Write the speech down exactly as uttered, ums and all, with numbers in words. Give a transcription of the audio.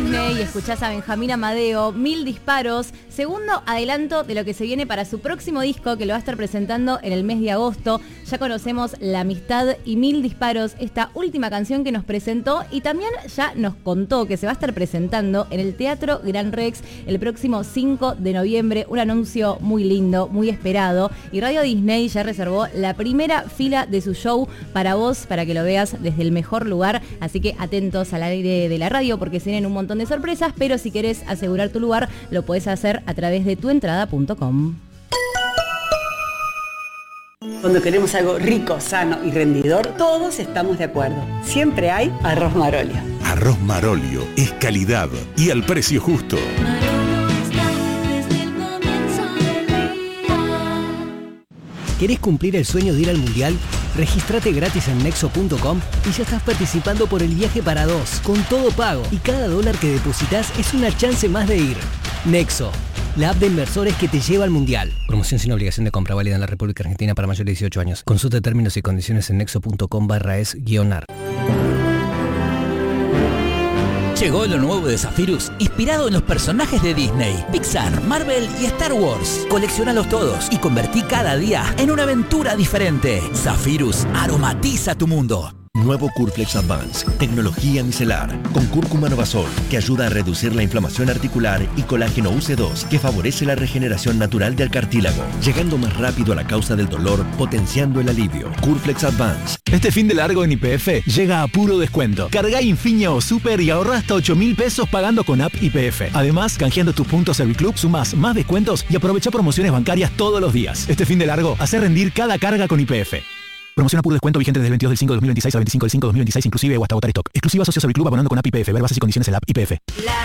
Disney y escuchás a Benjamín Amadeo, Mil Disparos, segundo adelanto de lo que se viene para su próximo disco que lo va a estar presentando en el mes de agosto. Ya conocemos La Amistad y Mil Disparos, esta última canción que nos presentó, y también ya nos contó que se va a estar presentando en el Teatro Gran Rex el próximo cinco de noviembre, un anuncio muy lindo, muy esperado, y Radio Disney ya reservó la primera fila de su show para vos, para que lo veas desde el mejor lugar, así que atentos al aire de la radio porque se vienen un montón de sorpresas, pero si querés asegurar tu lugar lo podés hacer a través de tu entrada punto com. Cuando queremos algo rico, sano y rendidor, todos estamos de acuerdo. Siempre hay Arroz Marolio. Arroz Marolio es calidad y al precio justo. ¿Querés cumplir el sueño de ir al Mundial? Regístrate gratis en nexo punto com y ya estás participando por el viaje para dos, con todo pago. Y cada dólar que depositas es una chance más de ir. Nexo, la app de inversores que te lleva al Mundial. Promoción sin obligación de compra, válida en la República Argentina para mayores de dieciocho años. Consulta términos y condiciones en nexo punto com barra es guión ar. Llegó lo nuevo de Zephyrus, inspirado en los personajes de Disney, Pixar, Marvel y Star Wars. Colecciónalos todos y convertí cada día en una aventura diferente. Zephyrus aromatiza tu mundo. Nuevo Curflex Advance, tecnología micelar, con cúrcuma novasol, que ayuda a reducir la inflamación articular, y colágeno U C dos, que favorece la regeneración natural del cartílago, llegando más rápido a la causa del dolor, potenciando el alivio. Curflex Advance. Este fin de largo en Y P F llega a puro descuento. Carga Infinia o Super y ahorra hasta ocho mil pesos pagando con app Y P F. Además, canjeando tus puntos Serviclub, sumás más descuentos y aprovecha promociones bancarias todos los días. Este fin de largo, hace rendir cada carga con Y P F. Promoción a puro descuento vigente desde el veintidós del cinco de dos mil veintiséis al veinticinco del cinco de dos mil veintiséis inclusive o hasta agotar stock. Exclusiva a socios Serviclub abonando con app Y P F. Ver bases y condiciones en la app Y P F. La